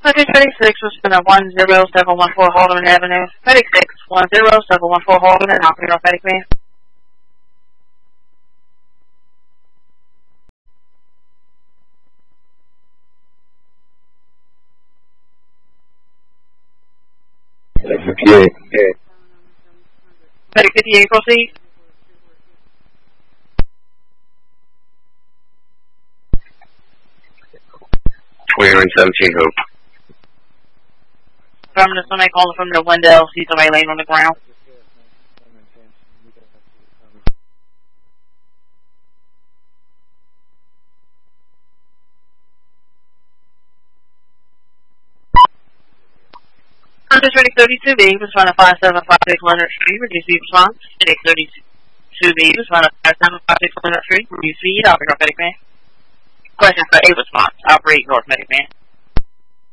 Medic 36 was spin at 10-714 Haldeman Avenue. Medic 6, 10-714 Haldeman, operator Medic Man. Yeah. Medic 58, proceed. Clearing 17 Hope. From the somebody calling from the window, see somebody laying on the ground. Contest Medic 32B, respond to 5756 Leonard Street, reduce speed response. Medic 32B, respond to 5756 Leonard Street, reduce speed, operator Medic Man. Question for A response, operate North Medic Man.